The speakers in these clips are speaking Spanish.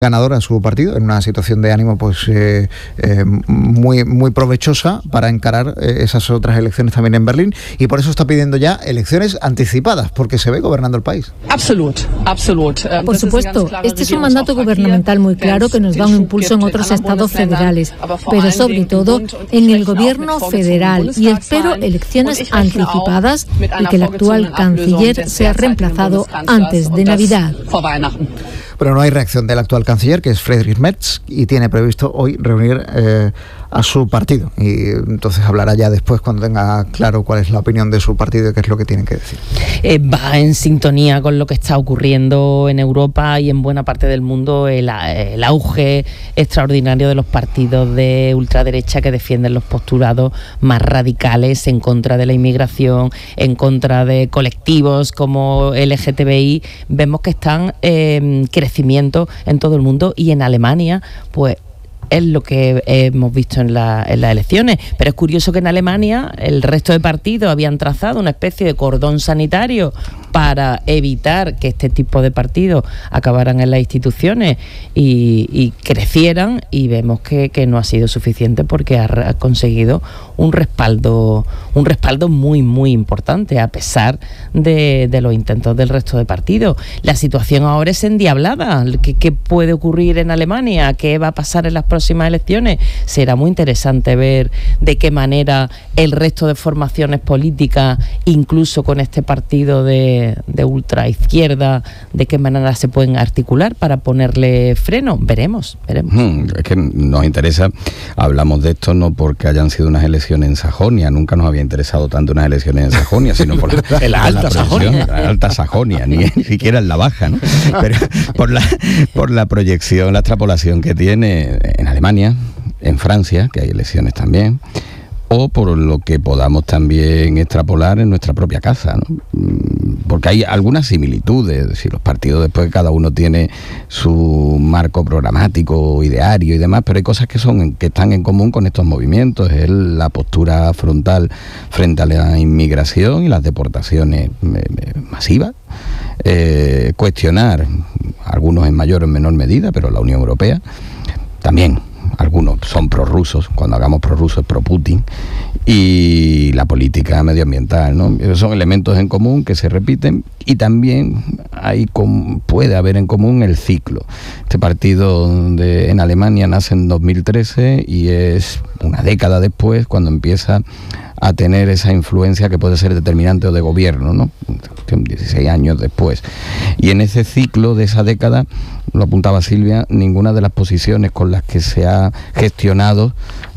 ganadora su partido, en una situación de ánimo pues muy provechosa para encarar esas otras elecciones también en Berlín, y por eso está pidiendo ya elecciones anticipadas, porque se ve gobernando el país. Por supuesto, este es un mandato gubernamental muy claro que nos da un impulso en otros estados federales, pero sobre todo en el gobierno federal, y espero elecciones anticipadas y que el actual canciller sea reemplazado antes de Navidad. Pero no hay reacción del actual canciller, que es Friedrich Merz, y tiene previsto hoy reunir a su partido. Y entonces hablará ya después, cuando tenga claro cuál es la opinión de su partido y qué es lo que tienen que decir. Va en sintonía con lo que está ocurriendo en Europa y en buena parte del mundo, el auge extraordinario de los partidos de ultraderecha que defienden los postulados más radicales en contra de la inmigración, en contra de colectivos como LGTBI. Vemos que están crecimiento en todo el mundo, y en Alemania pues es lo que hemos visto en las elecciones. Pero es curioso que en Alemania el resto de partidos habían trazado una especie de cordón sanitario para evitar que este tipo de partidos acabaran en las instituciones y crecieran, y vemos que no ha sido suficiente, porque ha conseguido un respaldo muy muy importante, a pesar de los intentos del resto de partidos. La situación ahora es endiablada. ¿Qué puede ocurrir en Alemania? ¿Qué va a pasar en las próximas elecciones? Será muy interesante ver de qué manera el resto de formaciones políticas, incluso con este partido de ultraizquierda, de qué manera se pueden articular para ponerle freno. Veremos. Es que nos interesa, hablamos de esto no porque hayan sido unas elecciones en Sajonia, nunca nos había interesado tanto unas elecciones en Sajonia, sino por la alta Sajonia, ni siquiera en la baja, ¿no? Pero por la proyección, la extrapolación que tiene en Alemania, en Francia, que hay elecciones también, o por lo que podamos también extrapolar en nuestra propia casa, ¿no? Porque hay algunas similitudes, si los partidos después cada uno tiene su marco programático, ideario y demás, pero hay cosas que están en común con estos movimientos. Es la postura frontal frente a la inmigración y las deportaciones masivas, cuestionar, algunos en mayor o en menor medida, pero la Unión Europea también. Algunos son prorrusos, cuando hagamos prorrusos es pro-Putin, y la política medioambiental, ¿no? Esos son elementos en común que se repiten, y también puede haber en común el ciclo. Este partido en Alemania nace en 2013 y es una década después cuando empieza a tener esa influencia que puede ser determinante o de gobierno, ¿no? 16 años después. Y en ese ciclo de esa década, lo apuntaba Silvia, ninguna de las posiciones con las que se ha gestionado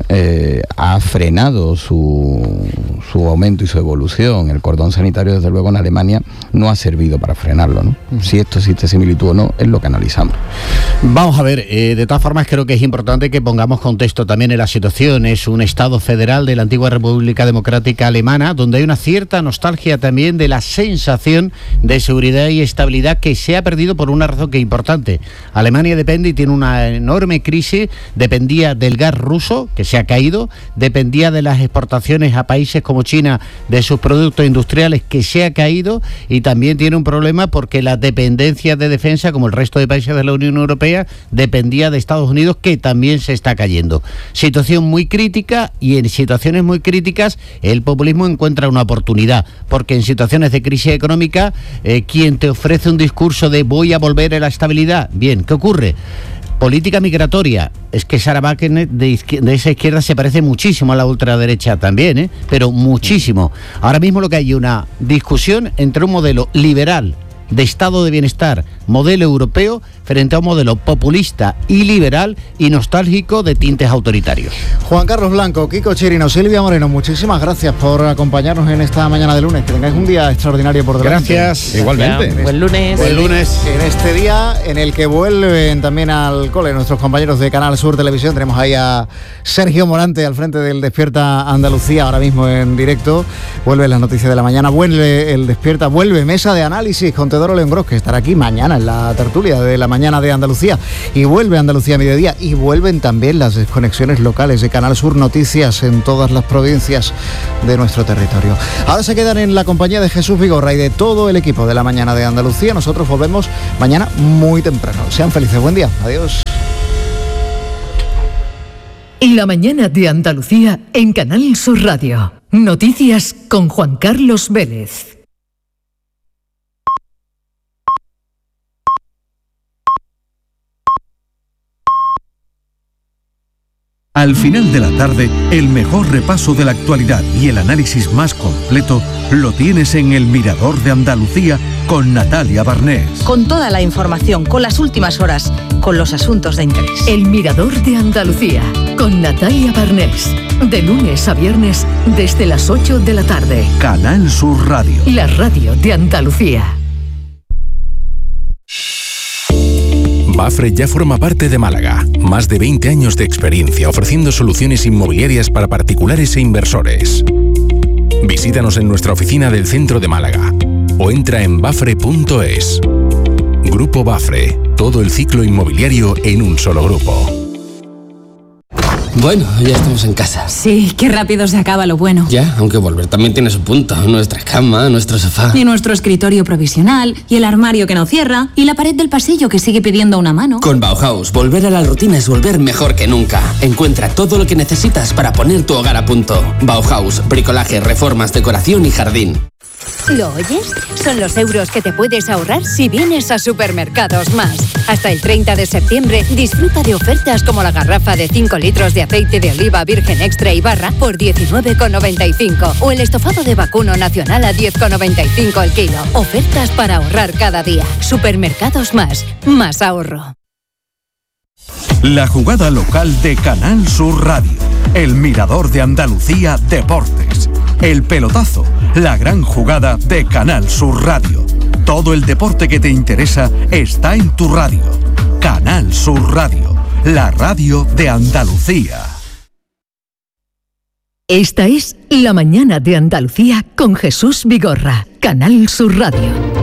ha frenado su aumento y su evolución. El cordón sanitario, desde luego, en Alemania no ha servido para frenarlo, ¿no? Si esto existe similitud o no, es lo que analizamos. Vamos a ver, de todas formas creo que es importante que pongamos contexto también en la situación. Es un estado federal de la antigua República Democrática Alemana, donde hay una cierta nostalgia también de la sensación de seguridad y estabilidad que se ha perdido por una razón que es importante. Alemania depende y tiene una enorme crisis, dependía del gas ruso, que se ha caído, dependía de las exportaciones a países como China de sus productos industriales, que se ha caído, y también tiene un problema porque la dependencia de defensa, como el resto de países de la Unión Europea, dependía de Estados Unidos, que también se está cayendo. Situación muy crítica, y en situaciones muy críticas el populismo encuentra una oportunidad, porque en situaciones de crisis económica, quien te ofrece un discurso de voy a volver a la estabilidad, bien, ¿qué ocurre? Política migratoria. Es que Sarah Wagenknecht de esa izquierda se parece muchísimo a la ultraderecha también, pero muchísimo. Ahora mismo lo que hay una discusión entre un modelo liberal de estado de bienestar, modelo europeo, frente a un modelo populista y liberal y nostálgico de tintes autoritarios. Juan Carlos Blanco, Kiko Chirino, Silvia Moreno, muchísimas gracias por acompañarnos en esta mañana de lunes. Que tengáis un día extraordinario por delante. Gracias. Igualmente. Buen lunes. Buen lunes. En este día en el que vuelven también al cole nuestros compañeros de Canal Sur Televisión. Tenemos ahí a Sergio Morante al frente del Despierta Andalucía, ahora mismo en directo. Vuelve las noticias de la mañana, vuelve el Despierta, vuelve Mesa de Análisis con Teodoro León Gros, que estará aquí mañana. mañana en la tertulia de la mañana de Andalucía. Y vuelve Andalucía Mediodía y vuelven también las desconexiones locales de Canal Sur Noticias en todas las provincias de nuestro territorio. Ahora se quedan en la compañía de Jesús Vigorra y de todo el equipo de la mañana de Andalucía. Nosotros volvemos mañana muy temprano. Sean felices, buen día, adiós. La mañana de Andalucía en Canal Sur Radio. Noticias con Juan Carlos Vélez. Al final de la tarde, el mejor repaso de la actualidad y el análisis más completo lo tienes en El Mirador de Andalucía con Natalia Barnés. Con toda la información, con las últimas horas, con los asuntos de interés. El Mirador de Andalucía con Natalia Barnés. De lunes a viernes desde las 8 de la tarde. Canal Sur Radio. La radio de Andalucía. Bafre ya forma parte de Málaga. Más de 20 años de experiencia ofreciendo soluciones inmobiliarias para particulares e inversores. Visítanos en nuestra oficina del centro de Málaga o entra en bafre.es. Grupo Bafre, todo el ciclo inmobiliario en un solo grupo. Bueno, ya estamos en casa. Sí, qué rápido se acaba lo bueno. Ya, aunque volver también tiene su punto. Nuestra cama, nuestro sofá. Y nuestro escritorio provisional, y el armario que no cierra, y la pared del pasillo que sigue pidiendo una mano. Con Bauhaus, volver a la rutina es volver mejor que nunca. Encuentra todo lo que necesitas para poner tu hogar a punto. Bauhaus, bricolaje, reformas, decoración y jardín. ¿Lo oyes? Son los euros que te puedes ahorrar si vienes a Supermercados Más. Hasta el 30 de septiembre disfruta de ofertas como la garrafa de 5 litros de aceite de oliva virgen extra y barra por 19,95 o el estofado de vacuno nacional a 10,95 el kilo. Ofertas para ahorrar cada día. Supermercados Más. Más ahorro. La jugada local de Canal Sur Radio. El Mirador de Andalucía Deportes. El pelotazo, la gran jugada de Canal Sur Radio. Todo el deporte que te interesa está en tu radio. Canal Sur Radio, la radio de Andalucía. Esta es La mañana de Andalucía con Jesús Vigorra, Canal Sur Radio.